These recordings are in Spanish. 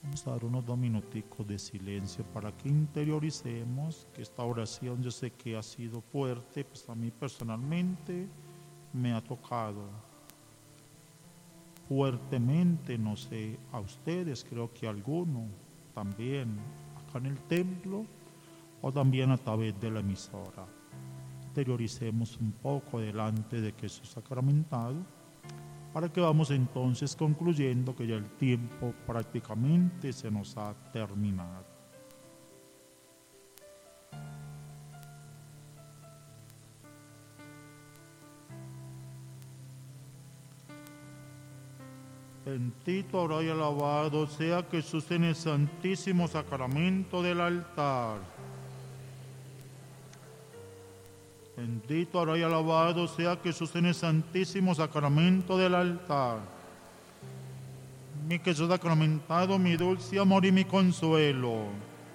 Vamos a dar unos 2 minuticos de silencio para que interioricemos que esta oración, yo sé que ha sido fuerte, pues a mí personalmente me ha tocado fuertemente, no sé, a ustedes, creo que a alguno también acá en el templo o también a través de la emisora. Interioricemos un poco delante de Jesús sacramentado, para que vamos entonces concluyendo que ya el tiempo prácticamente se nos ha terminado. Bendito, ahora y alabado sea Jesús en el santísimo sacramento del altar. Bendito, ahora y alabado sea Jesús en el santísimo sacramento del altar. Mi Jesús sacramentado, mi dulce amor y mi consuelo.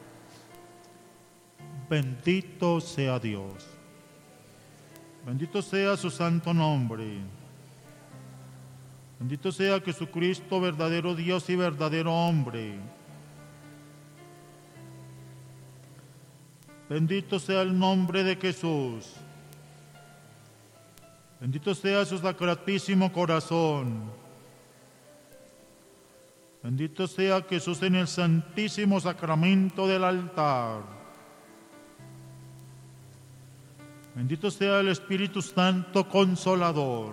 Bendito sea Dios. Bendito sea su santo nombre. Bendito sea Jesucristo, verdadero Dios y verdadero hombre. Bendito sea el nombre de Jesús. Bendito sea su sacratísimo corazón. Bendito sea Jesús en el santísimo sacramento del altar. Bendito sea el Espíritu Santo Consolador.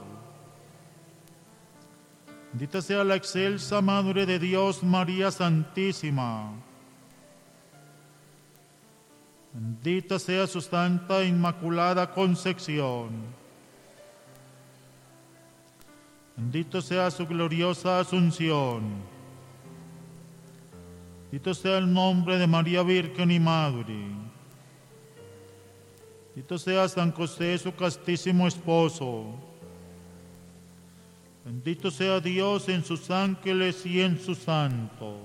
Bendita sea la excelsa Madre de Dios, María Santísima. Bendita sea su santa e inmaculada concepción. Bendito sea su gloriosa asunción. Bendito sea el nombre de María Virgen y Madre. Bendito sea San José, su castísimo esposo. Bendito sea Dios en sus ángeles y en sus santos.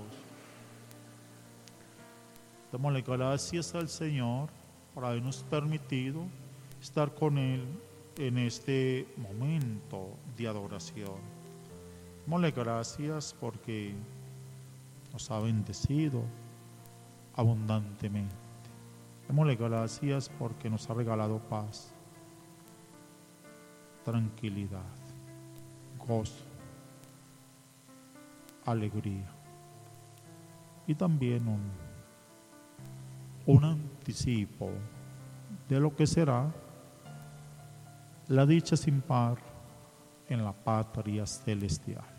Démosle gracias al Señor por habernos permitido estar con Él en este momento de adoración. Démosle gracias porque nos ha bendecido abundantemente. Démosle gracias porque nos ha regalado paz, tranquilidad, gozo, alegría y también un anticipo de lo que será la dicha sin par en la patria celestial.